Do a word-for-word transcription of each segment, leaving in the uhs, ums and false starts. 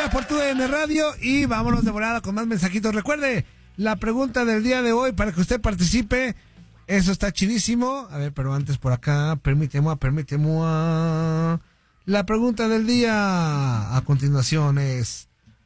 gracias por tu D N Radio y vámonos de volada con más mensajitos. Recuerde, la pregunta del día de hoy para que usted participe, eso está chidísimo. A ver, pero antes por acá, permíteme, permíteme. La pregunta del día a continuación es,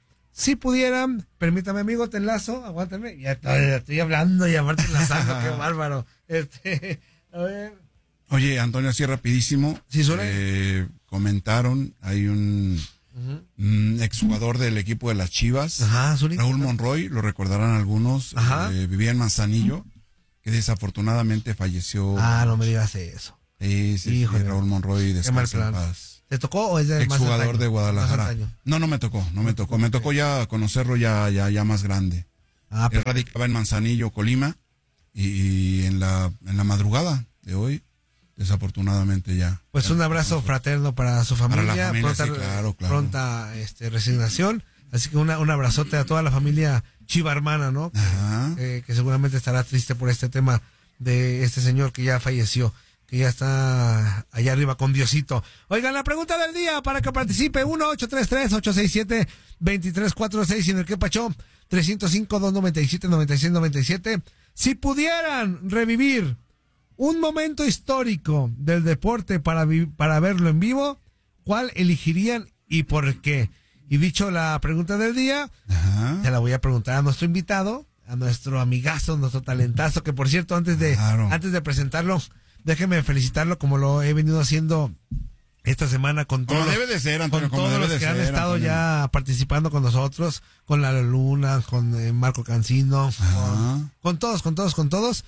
si pudieran, permítame amigo, te enlazo, aguántame, ya estoy, ya estoy hablando y aparte enlazando, qué bárbaro. Este, a ver. Oye, Antonio, así rapidísimo, ¿Sí, eh, comentaron, hay un, uh-huh. un exjugador del equipo de las Chivas, Ajá, Raúl Monroy, lo recordarán algunos, eh, vivía en Manzanillo, que desafortunadamente falleció. Ah, no me digas eso. Sí, sí, sí, Raúl Monroy, descansa en paz. ¿Te tocó o es de más exjugador antaño? de Guadalajara? No, no me tocó, no me tocó. Me tocó ya conocerlo ya, ya, ya más grande. Ah, pero... Él radicaba en Manzanillo, Colima, y, y en la, en la madrugada de hoy, desafortunadamente ya. Pues ya un abrazo fraterno para su familia, para la familia, pronta, sí, claro, claro. pronta este, resignación. Así que una, un abrazote a toda la familia chiva hermana, ¿no? Que, eh, que seguramente estará triste por este tema de este señor que ya falleció, que ya está allá arriba con Diosito. Oigan, la pregunta del día para que participe, uno ocho tres tres, ocho seis siete, dos tres cuatro seis y en el que pachó, tres cero cinco, dos nueve siete, nueve seis nueve siete. Si pudieran revivir un momento histórico del deporte para, vi- para verlo en vivo, ¿cuál elegirían y por qué? Y dicho la pregunta del día, Ajá. se la voy a preguntar a nuestro invitado, a nuestro amigazo, nuestro talentazo, que por cierto, antes de, claro. antes de presentarlo, déjeme felicitarlo como lo he venido haciendo esta semana con todos, como debe de ser, Antonio, con como todos debe los de que ser, han estado Antonio. ya participando con nosotros, con La Luna, con eh, Marco Cancino, con, con todos, con todos, con todos.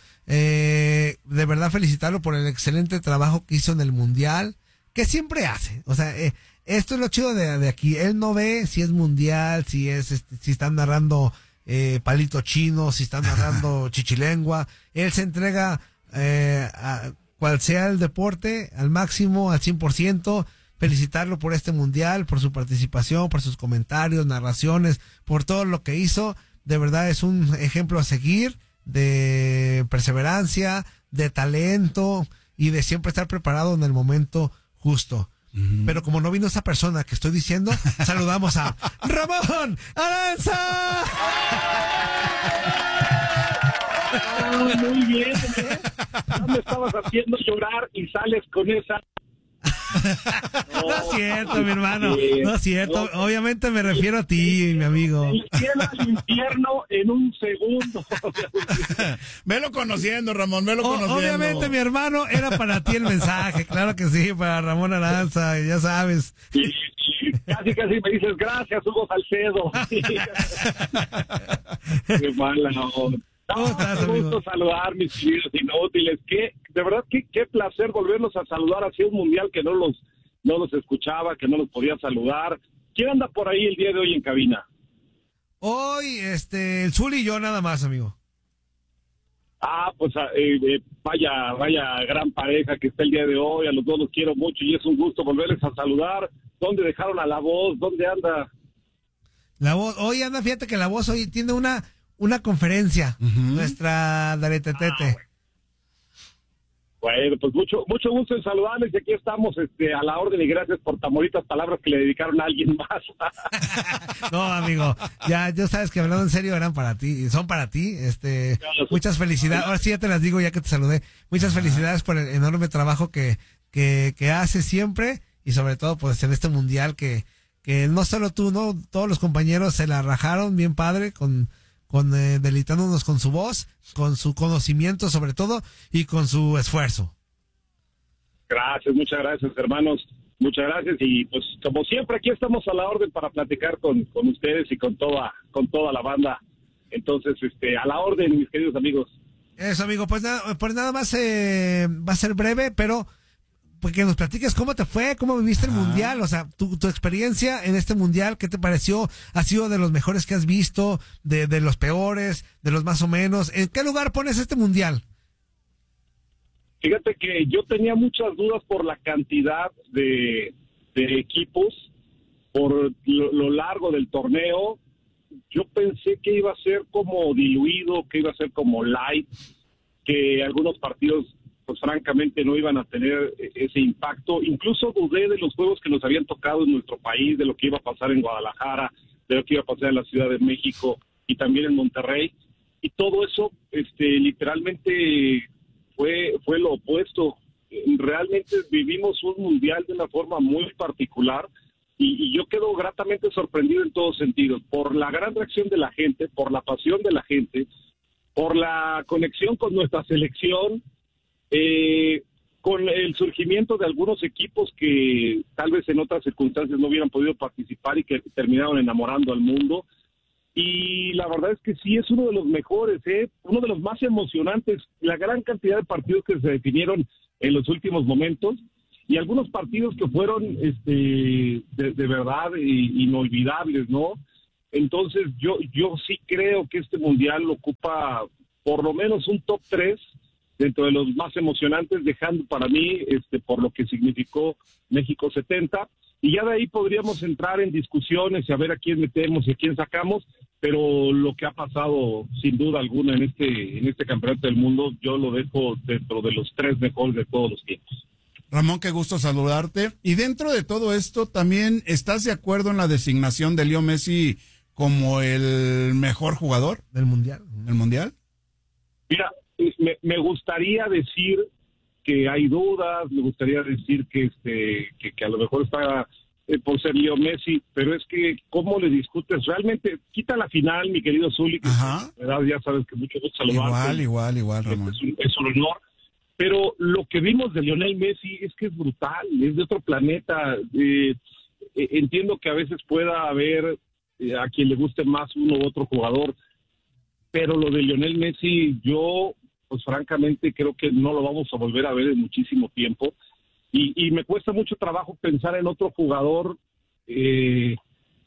Eh, de verdad felicitarlo por el excelente trabajo que hizo en el Mundial, que siempre hace. O sea, eh, esto es lo chido de, de aquí. Él no ve si es Mundial, si es, este, si están narrando eh, Palito Chino, si están narrando Chichilengua. Él se entrega eh, a cual sea el deporte, al máximo, al cien por ciento, felicitarlo por este mundial, por su participación, por sus comentarios, narraciones, por todo lo que hizo. De verdad es un ejemplo a seguir de perseverancia, de talento y de siempre estar preparado en el momento justo. Uh-huh. Pero como no vino esa persona que estoy diciendo, saludamos a Ramón Aranza. Oh, muy bien, ¿eh? No me estabas haciendo llorar y sales con esa. No, no es cierto, mi hermano. No es cierto. No, obviamente me refiero a ti, mi amigo. El cielo al infierno en un segundo. Velo conociendo, Ramón, velo o, conociendo. Obviamente, mi hermano, era para ti el mensaje. Claro que sí, para Ramón Aranza, ya sabes. Y, y casi, casi me dices gracias, Hugo Salcedo. Qué mala, no. ¿Cómo estás, no, me amigo? gusta saludar, mis queridos inútiles. Qué, de verdad, qué, qué placer volverlos a saludar. Hacía un mundial que no los, no los escuchaba, que no los podía saludar. ¿Quién anda por ahí el día de hoy en cabina? Hoy, este, el Zuli y yo nada más, amigo. Ah, pues eh, eh, vaya, vaya gran pareja que está el día de hoy. A los dos los quiero mucho y es un gusto volverles a saludar. ¿Dónde dejaron a la voz? ¿Dónde anda? La voz, hoy anda, fíjate que la voz hoy tiene una... una conferencia, uh-huh. nuestra Daretetete. Ah, bueno, pues mucho mucho gusto en saludarles y aquí estamos este, a la orden y gracias por tan bonitas palabras que le dedicaron a alguien más. No, amigo, ya, ya sabes que hablando en serio eran para ti, son para ti, este, no, muchas felicidades, ahora sí ya te las digo ya que te saludé, muchas uh-huh. felicidades por el enorme trabajo que, que, que haces siempre y sobre todo pues en este mundial que, que no solo tú, no, todos los compañeros se la rajaron bien padre con con eh, deleitándonos con su voz, con su conocimiento sobre todo y con su esfuerzo. Gracias, muchas gracias, hermanos, muchas gracias y pues como siempre aquí estamos a la orden para platicar con, con ustedes y con toda con toda la banda. Entonces, este, a la orden, mis queridos amigos. Eso, amigo, pues nada, pues nada más eh, va a ser breve, pero pues que nos platiques cómo te fue, cómo viviste el ah. mundial, o sea, tu, tu experiencia en este mundial, ¿qué te pareció? ¿Ha sido de los mejores que has visto, de, de los peores, de los más o menos? ¿En qué lugar pones este mundial? Fíjate que yo tenía muchas dudas por la cantidad de, de equipos, por lo, lo largo del torneo. Yo pensé que iba a ser como diluido, que iba a ser como light, que algunos partidos pues francamente no iban a tener ese impacto. Incluso dudé de los juegos que nos habían tocado en nuestro país, de lo que iba a pasar en Guadalajara, de lo que iba a pasar en la Ciudad de México y también en Monterrey. Y todo eso, este, literalmente fue, fue lo opuesto. Realmente vivimos un mundial de una forma muy particular y, y yo quedo gratamente sorprendido en todos sentidos, por la gran reacción de la gente, por la pasión de la gente, por la conexión con nuestra selección, eh, con el surgimiento de algunos equipos que tal vez en otras circunstancias no hubieran podido participar y que terminaron enamorando al mundo. Y la verdad es que sí, es uno de los mejores, ¿eh? Uno de los más emocionantes, la gran cantidad de partidos que se definieron en los últimos momentos y algunos partidos que fueron este, de, de verdad inolvidables, ¿no? Entonces yo, yo sí creo que este mundial ocupa por lo menos un top tres dentro de los más emocionantes, dejando para mí, este, por lo que significó México setenta, y ya de ahí podríamos entrar en discusiones y a ver a quién metemos y a quién sacamos, pero lo que ha pasado sin duda alguna en este, en este campeonato del mundo, yo lo dejo dentro de los tres mejores de todos los tiempos. Ramón, qué gusto saludarte. Y dentro de todo esto, ¿también estás de acuerdo en la designación de Leo Messi como el mejor jugador del mundial? ¿El mundial? Mira, me, me gustaría decir que hay dudas, me gustaría decir que este que, que a lo mejor está eh, por ser Leo Messi, pero es que ¿cómo le discutes? Realmente, quita la final, mi querido Zuli, que verdad, ya sabes que mucho gusto saludarte. Igual, igual, igual, Ramón. Es un, es un honor. Pero lo que vimos de Lionel Messi es que es brutal, es de otro planeta. Eh, eh, entiendo que a veces pueda haber eh, a quien le guste más uno u otro jugador, pero lo de Lionel Messi, yo, pues francamente, creo que no lo vamos a volver a ver en muchísimo tiempo. Y, y me cuesta mucho trabajo pensar en otro jugador eh,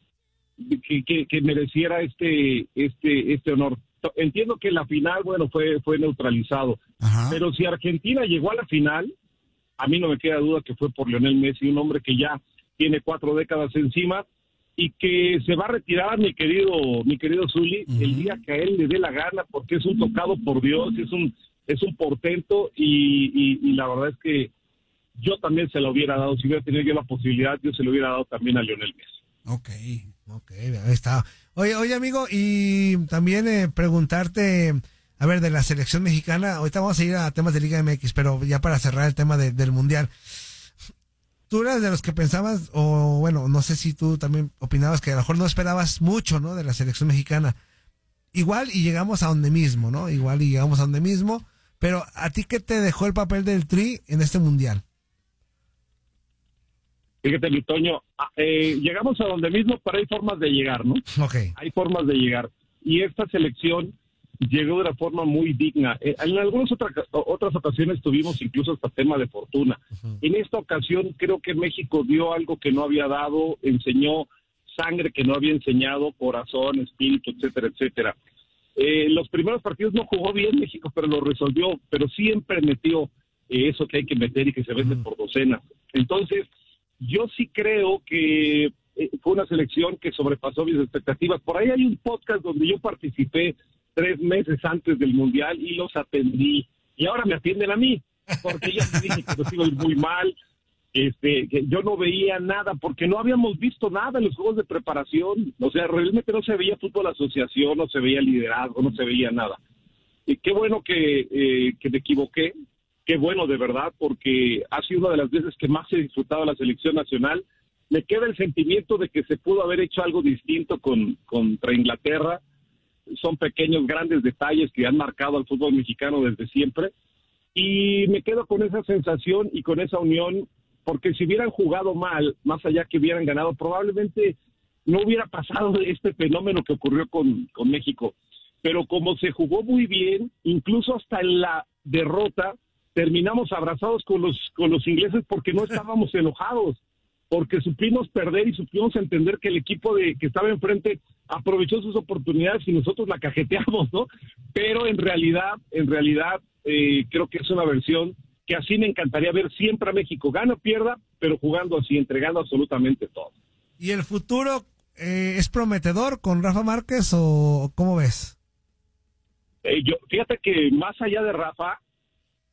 que, que, que mereciera este, este, este honor. Entiendo que la final, bueno, fue, fue neutralizado. Ajá. Pero si Argentina llegó a la final, a mí no me queda duda que fue por Lionel Messi, un hombre que ya tiene cuatro décadas encima y que se va a retirar, mi querido, mi querido Zuli, uh-huh. el día que a él le dé la gana, porque es un tocado por Dios, es un, es un portento y, y, y la verdad es que yo también se lo hubiera dado, si hubiera tenido yo la posibilidad, yo se lo hubiera dado también a Lionel Messi. Ok, ok, ahí está. Oye, oye amigo, y también eh, preguntarte, a ver, de la selección mexicana, ahorita vamos a ir a temas de Liga M X, pero ya para cerrar el tema de, del Mundial. ¿Tú eras de los que pensabas, o bueno, no sé si tú también opinabas que a lo mejor no esperabas mucho, ¿no?, de la selección mexicana? Igual y llegamos a donde mismo, ¿no? Igual y llegamos a donde mismo, pero ¿a ti qué te dejó el papel del Tri en este Mundial? Fíjate, mi Toño, eh, llegamos a donde mismo, pero hay formas de llegar, ¿no? Okay. Hay formas de llegar. Y esta selección llegó de una forma muy digna. Eh, en algunas otra, otras ocasiones tuvimos incluso hasta tema de fortuna. Uh-huh. En esta ocasión creo que México dio algo que no había dado, enseñó sangre que no había enseñado, corazón, espíritu, etcétera, etcétera. Eh, los primeros partidos no jugó bien México, pero lo resolvió, pero siempre metió eh, eso que hay que meter y que se vende uh-huh. por docenas. Entonces, yo sí creo que eh, fue una selección que sobrepasó mis expectativas. Por ahí hay un podcast donde yo participé tres meses antes del Mundial y los atendí. Y ahora me atienden a mí, porque ya me dije que nos iba a ir muy mal, este, que yo no veía nada, porque no habíamos visto nada en los juegos de preparación. O sea, realmente no se veía fútbol asociación, no se veía liderazgo, no se veía nada. Y qué bueno que, eh, que me equivoqué. Qué bueno, de verdad, porque ha sido una de las veces que más he disfrutado la selección nacional. Me queda el sentimiento de que se pudo haber hecho algo distinto con, contra Inglaterra. Son pequeños, grandes detalles que han marcado al fútbol mexicano desde siempre. Y me quedo con esa sensación y con esa unión, porque si hubieran jugado mal, más allá que hubieran ganado, probablemente no hubiera pasado este fenómeno que ocurrió con, con México. Pero como se jugó muy bien, incluso hasta en la derrota, terminamos abrazados con los con los ingleses porque no estábamos enojados, porque supimos perder y supimos entender que el equipo de que estaba enfrente aprovechó sus oportunidades y nosotros la cajeteamos, ¿no? Pero en realidad, en realidad eh, creo que es una versión que así me encantaría ver siempre a México, gana o pierda, pero jugando así, entregando absolutamente todo. ¿Y el futuro eh, es prometedor con Rafa Márquez o cómo ves? Eh, yo, fíjate que más allá de Rafa,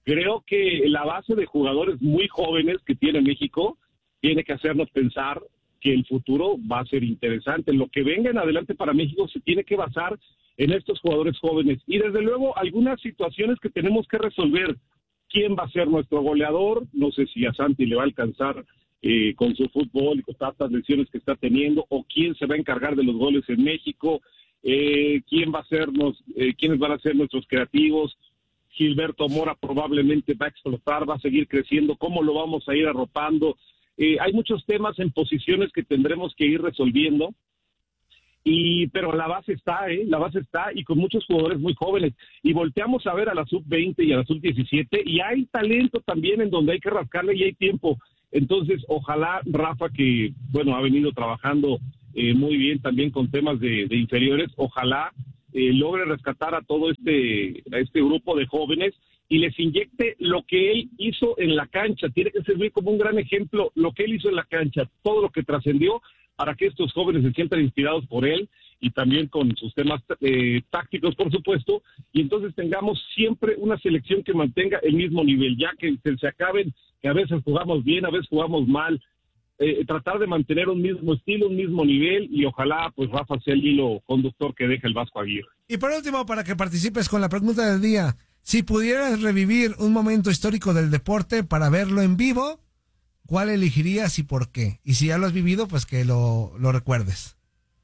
creo que la base de jugadores muy jóvenes que tiene México tiene que hacernos pensar que el futuro va a ser interesante. Lo que venga en adelante para México se tiene que basar en estos jugadores jóvenes. Y desde luego algunas situaciones que tenemos que resolver. ¿Quién va a ser nuestro goleador? No sé si a Santi le va a alcanzar eh, con su fútbol y con tantas lesiones que está teniendo, o quién se va a encargar de los goles en México, eh, quién va a sernos, eh, quiénes van a ser nuestros creativos. Gilberto Mora probablemente va a explotar, va a seguir creciendo, ¿cómo lo vamos a ir arropando? Eh, hay muchos temas en posiciones que tendremos que ir resolviendo, y pero la base está, ¿eh? La base está, y con muchos jugadores muy jóvenes. Y volteamos a ver a la sub veinte y a la sub diecisiete, y hay talento también en donde hay que rascarle y hay tiempo. Entonces, ojalá Rafa, que, bueno, ha venido trabajando eh, muy bien también con temas de, de inferiores, ojalá eh, logre rescatar a todo este, a este grupo de jóvenes y les inyecte lo que él hizo en la cancha. Tiene que servir como un gran ejemplo lo que él hizo en la cancha, todo lo que trascendió, para que estos jóvenes se sientan inspirados por él y también con sus temas eh, tácticos, por supuesto, y entonces tengamos siempre una selección que mantenga el mismo nivel, ya que se, se acaben, que a veces jugamos bien, a veces jugamos mal, eh, tratar de mantener un mismo estilo, un mismo nivel, y ojalá pues Rafa sea el hilo conductor que deje el Vasco Aguirre. Y por último, para que participes con la pregunta del día, si pudieras revivir un momento histórico del deporte para verlo en vivo, ¿cuál elegirías y por qué? Y si ya lo has vivido, pues que lo, lo recuerdes.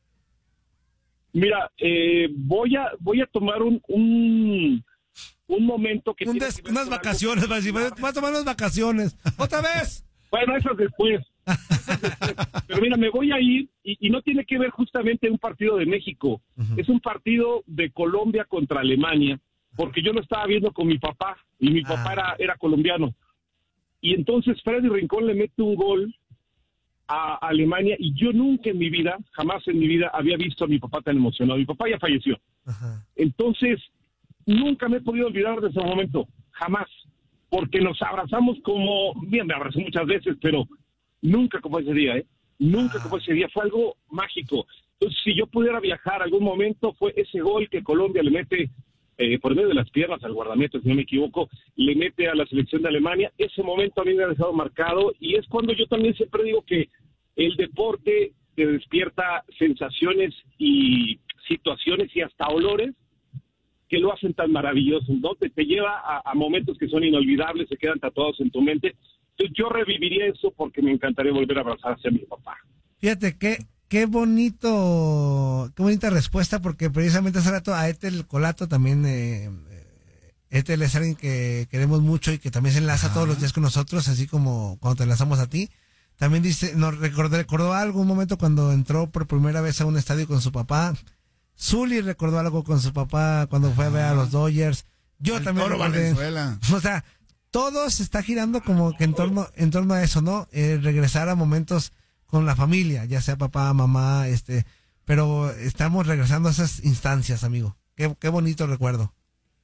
Mira, eh, voy a voy a tomar un un, un momento que... Un des, que unas vacaciones, va a decir, va a tomar unas vacaciones. ¿Otra vez? Bueno, eso después. Pero mira, me voy a ir, y, y no tiene que ver justamente un partido de México. Uh-huh. Es un partido de Colombia contra Alemania, porque yo lo estaba viendo con mi papá, y mi papá ah. era, era colombiano. Y entonces Freddy Rincón le mete un gol a Alemania, y yo nunca en mi vida, jamás en mi vida había visto a mi papá tan emocionado. Mi papá ya falleció. Ajá. Entonces, nunca me he podido olvidar de ese momento, jamás, porque nos abrazamos como, bien, me abrazó muchas veces, pero nunca como ese día, ¿eh? Nunca ah. como ese día, fue algo mágico. Entonces, si yo pudiera viajar algún momento, fue ese gol que Colombia le mete Eh, por medio de las piernas al guardameta, si no me equivoco, le mete a la selección de Alemania. Ese momento a mí me ha dejado marcado, y es cuando yo también siempre digo que el deporte te despierta sensaciones y situaciones y hasta olores que lo hacen tan maravilloso, ¿no? Te, te lleva a, a momentos que son inolvidables, se quedan tatuados en tu mente. Entonces yo reviviría eso porque me encantaría volver a abrazar a mi papá. Fíjate que Qué bonito, qué bonita respuesta, porque precisamente hace rato a Ethel Colato también, eh, Ethel es alguien que queremos mucho y que también se enlaza Ajá. todos los días con nosotros, así como cuando te enlazamos a ti. También dice, nos recordó, recordó algo, un momento cuando entró por primera vez a un estadio con su papá. Zully recordó algo con su papá cuando Ajá. fue a ver a los Dodgers. Yo El también recordé. O sea, todo se está girando como que en torno, en torno a eso, ¿no? Eh, regresar a momentos con la familia, ya sea papá, mamá, este, pero estamos regresando a esas instancias, amigo. Qué, qué bonito recuerdo.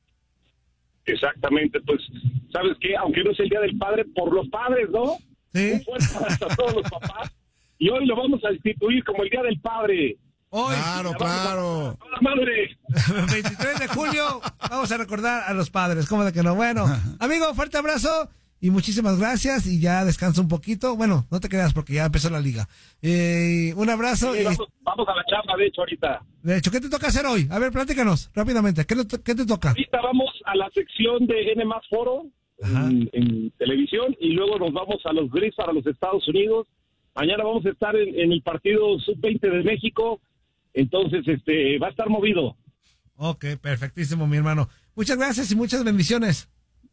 Exactamente, pues, ¿sabes qué? Aunque no es el Día del Padre, por los padres, ¿no? Sí. Un fuerte abrazo a todos los papás, y hoy lo vamos a instituir como el Día del Padre. Hoy, claro, claro. A la madre. veintitrés de julio, vamos a recordar a los padres, ¿cómo de que no? Bueno, amigo, fuerte abrazo. Y muchísimas gracias, y ya descansa un poquito. Bueno, no te creas porque ya empezó la liga. Eh, un abrazo. Sí, vamos, y... vamos a la chamba, de hecho, ahorita. De hecho, ¿qué te toca hacer hoy? A ver, platícanos rápidamente. ¿Qué, qué te toca? Ahorita vamos a la sección de N más Foro en, en televisión, y luego nos vamos a los Gris para los Estados Unidos. Mañana vamos a estar en, en el partido sub veinte de México. Entonces, este, va a estar movido. Ok, perfectísimo, mi hermano. Muchas gracias y muchas bendiciones.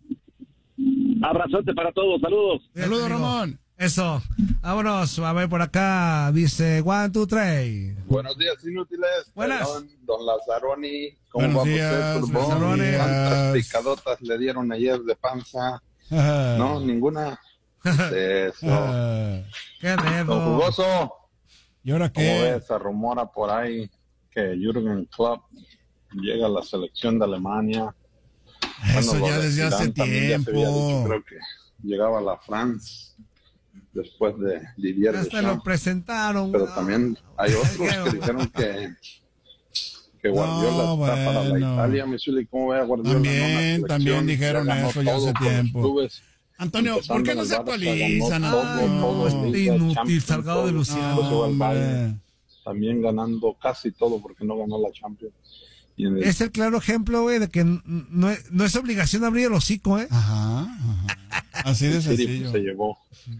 Abrazote para todos, saludos. Saludos, Ramón. Eso, vámonos, a ver por acá, dice one, two, three. Buenos días, inútiles. Buenas. Perdón, don Lazzaroni, ¿cómo Buenos va días, usted, Lazzaroni? ¿Cuántas picadotas le dieron ayer de panza? Ajá. No, ninguna. Eso. Ajá. Qué dedo. Don Jugoso, ¿Y ahora ¿cómo qué? ves? Se rumora por ahí que Jürgen Klopp llega a la selección de Alemania. Eso Bueno, ya desde hace tiempo. tiempo. Creo que llegaba a la France después de Didier Hasta Deschamps. lo presentaron. Pero no. también hay otros que dijeron que, que Guardiola No, está para la bueno. Italia, mi Zuli, ¿cómo ve a Guardiola? También, No, también dijeron eso ya hace tiempo. Antonio, ¿por qué no se actualizan? No, este inútil, Salgado de Luciano. No, hombre. También ganando casi todo porque no ganó la Champions. Y en el... Es el claro ejemplo, güey, de que no es, no es obligación abrir el hocico, ¿eh? Ajá, ajá. Así de sencillo. Se llevó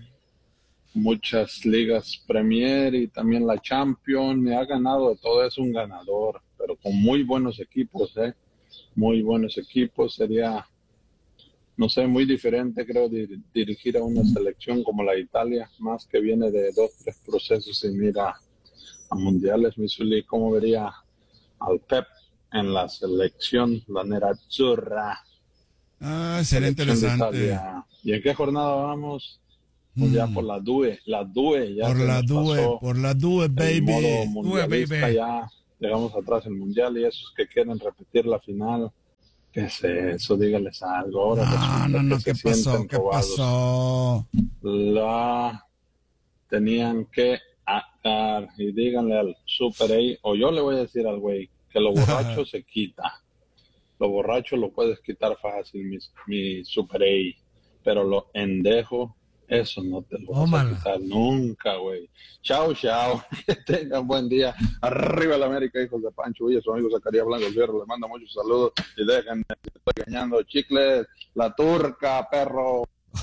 muchas ligas Premier y también la Champions. Me ha ganado de todo, es un ganador, pero con muy buenos equipos, ¿eh? Muy buenos equipos. Sería, no sé, muy diferente, creo, dir- dirigir a una selección como la Italia, más que viene de dos, tres procesos y mira a mundiales. Misuli, ¿cómo vería al Pep en la selección, la Nerazzurra? Ah, sería Selección de interesante. Italia. ¿Y en qué jornada vamos? Pues Mm. ya por la DUE, la DUE ya Por se la nos DUE, pasó por la DUE, el baby. modo mundialista, baby. ya llegamos atrás el mundial y esos que quieren repetir la final, ¿qué es eso? Dígales algo. Ahora No, resulta no, no, que ¿qué se pasó? sienten ¿Qué robados. pasó? La tenían que atar y díganle al Super A, o yo le voy a decir al güey que lo borracho se quita. Lo borracho lo puedes quitar fácil, mi, mi Super A, pero lo endejo, eso no te lo vas Tómala. a quitar nunca, güey. Chao, chao. Que tengan buen día. Arriba la América, hijos de Pancho Villa, su amigo Zacarías Blanco Fierro. Le mando muchos saludos y déjenme, estoy engañando. Chicles, la turca, perro.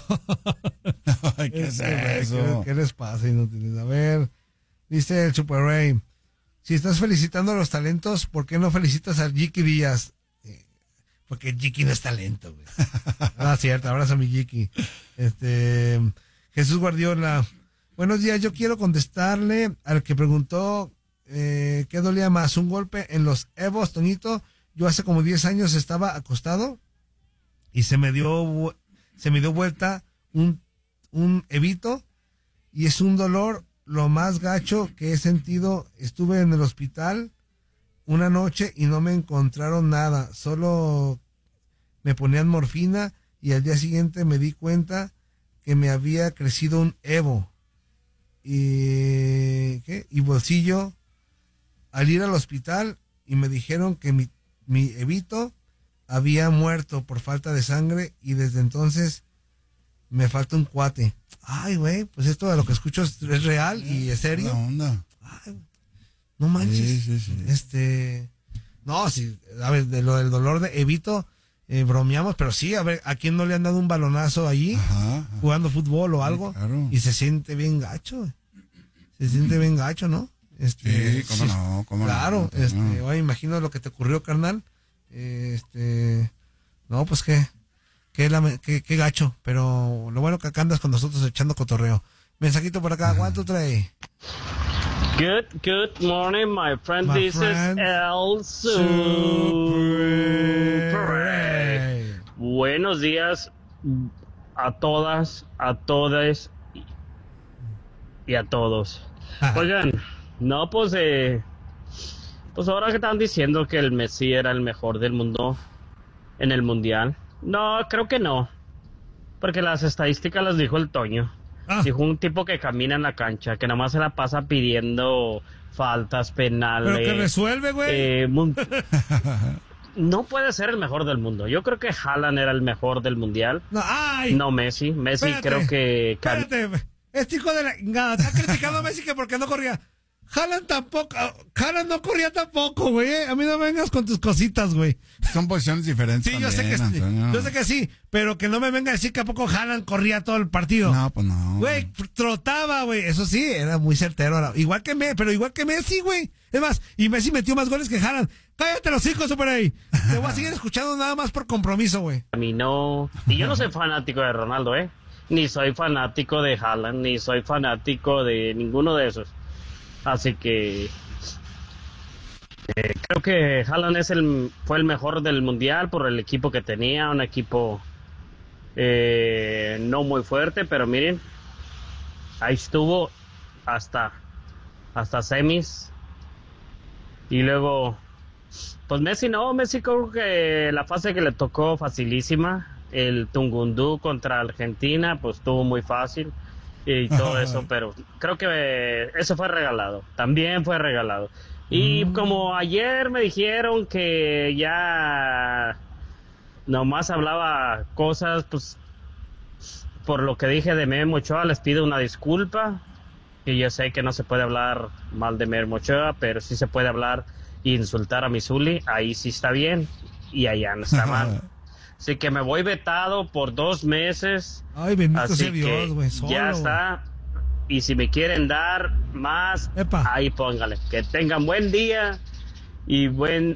Ay, ¿qué es Este, güey, eso? ¿Qué, qué les pasa, inútiles? A ver, dice el Super Ray. Si estás felicitando a los talentos, ¿por qué no felicitas a Jiki Díaz? Eh, porque Jiki no es talento, güey. Ah, cierto, abrazo a mi Jiki. Este, Jesús Guardiola. Buenos días, yo quiero contestarle al que preguntó eh, ¿qué dolía más? ¿Un golpe en los Evos, Toñito? Yo hace como diez años estaba acostado y se me dio vu- se me dio vuelta un, un evito y es un dolor lo más gacho que he sentido. Estuve en el hospital una noche y no me encontraron nada, solo me ponían morfina y al día siguiente me di cuenta que me había crecido un evo y, ¿qué? y bolsillo. Al ir al hospital y me dijeron que mi, mi evito había muerto por falta de sangre y desde entonces me falta un cuate. Ay, güey, pues esto de lo que escucho es, es real y es serio. ¿Qué onda? Ay, no manches. Sí, sí, sí. Este, no, sí, a ver, de lo del dolor de evito, eh, bromeamos, pero sí, a ver, ¿a quién no le han dado un balonazo allí Ajá, ajá. jugando fútbol o algo? claro. Y se siente bien gacho, se siente bien gacho, ¿no? Este, Sí, cómo no, cómo no, claro, no, este, no. oye, imagino lo que te ocurrió, carnal. Este, no, pues qué, qué, lame- qué, qué gacho, pero lo bueno que acá andas con nosotros echando cotorreo. Mensajito por acá, ¿cuánto trae? Good, good morning, my friend. My This friend. is El Super. Buenos días a todas, a todas y- y a todos. Oigan, no, pues, eh, pues ahora que están diciendo que el Messi era el mejor del mundo en el mundial. No, creo que no. Porque las estadísticas las dijo el Toño. Ah. Dijo un tipo que camina en la cancha, que nomás se la pasa pidiendo faltas, penales. Pero que resuelve, güey. eh, mun- no puede ser el mejor del mundo. Yo creo que Haaland era el mejor del mundial. No, ay, No Messi. Messi espérate, creo que... cam- espérate, este hijo de la chingada está criticando a Messi que porque no corría. Haaland tampoco, Haaland no corría tampoco, güey. eh. A mí no me vengas con tus cositas, güey. Son posiciones diferentes Sí, yo sé también, que sí, Antonio. yo sé que sí, pero que no me venga a decir que a poco Haaland corría todo el partido. No, pues no. Güey, trotaba, güey. Eso sí, era muy certero. Era- igual que Messi, pero igual que Messi, güey. Es más, y Messi metió más goles que Haaland. Cállate los hijos, Super ahí. Te voy a seguir escuchando nada más por compromiso, güey. caminó. Y yo no soy fanático de Ronaldo, ¿eh? Ni soy fanático de Haaland, ni soy fanático de ninguno de esos. Así que eh, creo que Haaland es el, fue el mejor del mundial por el equipo que tenía, un equipo eh, no muy fuerte, pero miren, ahí estuvo hasta, hasta semis. Y luego, pues Messi no, Messi creo que la fase que le tocó facilísima. El Tungundú contra Argentina, pues estuvo muy fácil y todo eso, pero creo que eso fue regalado, también fue regalado. Y mm. como ayer me dijeron que ya nomás hablaba cosas, pues por lo que dije de Memo Ochoa, les pido una disculpa. Y yo sé que no se puede hablar mal de Memo Ochoa, pero sí se puede hablar e insultar a mi Zuli. Ahí sí está bien y allá no está mal. Así que me voy vetado por dos meses. Ay, bendito así sea Dios, güey. Ya está. Y si me quieren dar más, Epa. ahí póngale. Que tengan buen día y buen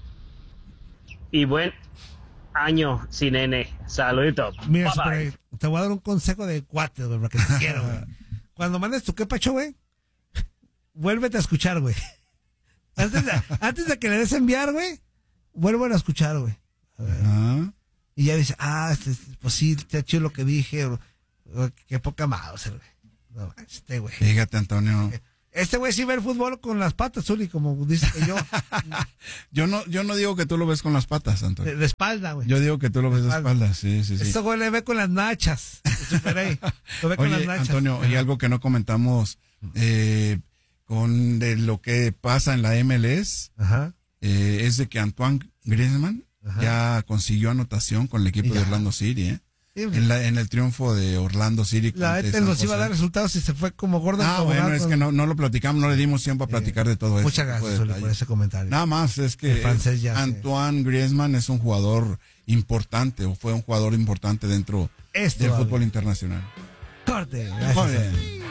y buen año sin N. Saludito. Mira, bye, bye. Te voy a dar un consejo de cuates, güey, porque te quiero, güey. Cuando mandes tu qué pacho, güey, vuélvete a escuchar, güey. Antes de, antes de que le des enviar, güey, vuélvelo a escuchar, güey. Uh-huh. Y ya dice, ah, este, pues sí, está chido lo que dije. O, o, qué poca mouse, güey. No, este güey. Fíjate, Antonio. Este güey sí ve el fútbol con las patas, Zuli, como dice que yo. yo no yo no digo que tú lo ves con las patas, Antonio. De, de espalda, güey. Yo digo que tú lo ves de espalda, de espalda. sí, sí, sí. Este güey le ve con las nachas. Superé. Lo ve Oye, con las nachas. Antonio, Ajá. y algo que no comentamos, eh, con de lo que pasa en la M L S, Ajá. Eh, es de que Antoine Griezmann Ajá. ya consiguió anotación con el equipo de Orlando City, ¿eh? Sí, en, la, en el triunfo de Orlando City. La E T nos iba a dar resultados y se fue como gordo. Ah, como bueno, gato. Es que no, no lo platicamos, no le dimos tiempo a platicar eh, de todo eso. Muchas gracias, Zuli, por ese comentario. Nada más, es que Antoine se... Griezmann es un jugador importante, o fue un jugador importante dentro Esto, del fútbol internacional. Corte, gracias. Muy bien.